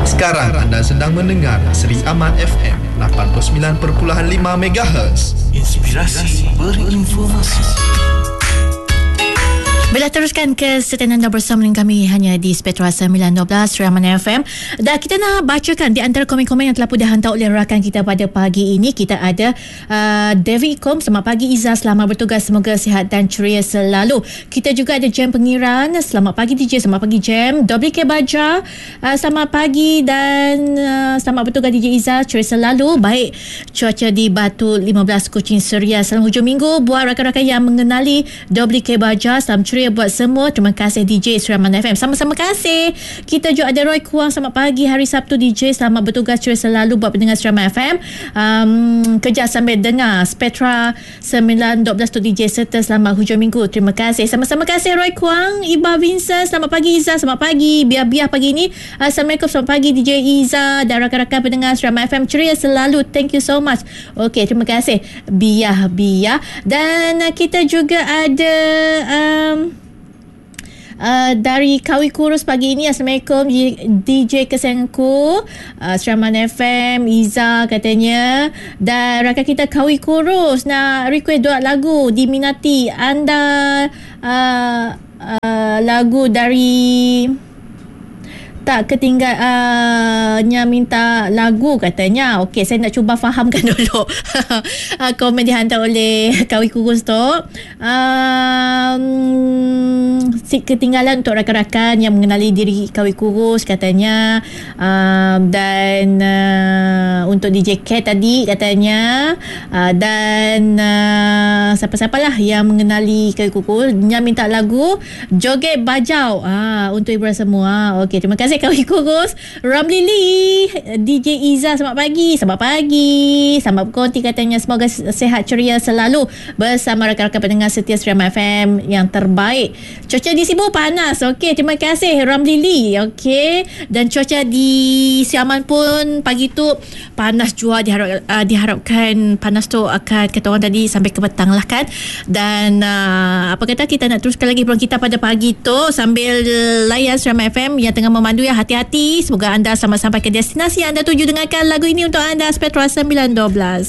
Sekarang anda sedang mendengar Seri Aman FM 89.5 MHz. Inspirasi berinformasi. Bila teruskan ke setelan anda bersama dengan kami hanya di Spectra 912 Seraman FM. Dan kita nak bacakan di antara komen-komen yang telah pun dihantar oleh rakan kita pada pagi ini. Kita ada David Kom, selamat pagi Izzah, selamat bertugas, semoga sihat dan ceria selalu. Kita juga ada Jem Pengiran, selamat pagi DJ, selamat pagi Jem. WK Baja, selamat pagi dan selamat bertugas DJ Izzah, ceria selalu. Baik, cuaca di Batu 15 Kuching Suria, salam hujung minggu buat rakan-rakan yang mengenali WK Baja, salam ceria buat semua. Terima kasih DJ Seraman FM. Sama-sama kasih. Kita juga ada Roy Kuang, selamat pagi hari Sabtu DJ, selamat bertugas ceria selalu buat pendengar Seraman FM. Kerja sambil dengar Spectra 912 tu DJ serta selamat hujung minggu. Terima kasih. Sama-sama kasih Roy Kuang. Iba Vincent, selamat pagi Izzah, selamat pagi. Biar pagi ni. Assalamualaikum, selamat pagi DJ Izzah dan rakan-rakan pendengar Seraman FM, ceria selalu. Thank you so much. Okey, terima kasih Biar. Dan kita juga ada dari Kawi Kurus pagi ini. Assalamualaikum DJ kesayanganku, Seraman FM, Izzah katanya. Dan rakan kita Kawi Kurus nak request dua lagu diminati anda, lagu dari tak ketinggalnya minta lagu katanya. Okey, saya nak cuba fahamkan dulu komen dihantar oleh Kawi Kurus tu. Ketinggalan untuk rakan-rakan yang mengenali diri Kawi Kurus katanya. Dan untuk DJ Cat tadi katanya. Dan siapa-siapalah yang mengenali Kawi Kurus yang minta lagu Joget Bajau untuk ibu semua. Okey, terima kasih Kawi Kurus. Ramli Lee, DJ Izzah, selamat pagi. Selamat berkonti katanya. Semoga sehat ceria selalu bersama rakan-rakan pendengar setia Seraman FM yang terbaik. Cuaca di Sibu panas. Okey, terima kasih Ramli Lee. Okey, dan cuaca di Siaman pun pagi tu panas juga. Diharapkan panas tu akan, kata orang tadi, sampai ke petang lah kan. Dan apa kata, kita nak teruskan lagi program kita pada pagi tu sambil layan Seraman FM yang tengah memandu. Ya, hati-hati. Semoga anda selamat sampai ke destinasi yang anda tuju. Dengarkan lagu ini untuk anda, Spectra 912.